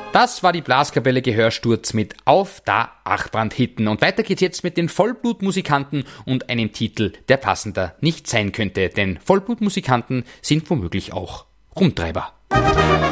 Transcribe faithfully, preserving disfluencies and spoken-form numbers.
Das war die Blaskapelle Gehörsturz mit Auf da Achbrand hitten. Und weiter geht's jetzt mit den Vollblutmusikanten und einem Titel, der passender nicht sein könnte. Denn Vollblutmusikanten sind womöglich auch Rumtreiber.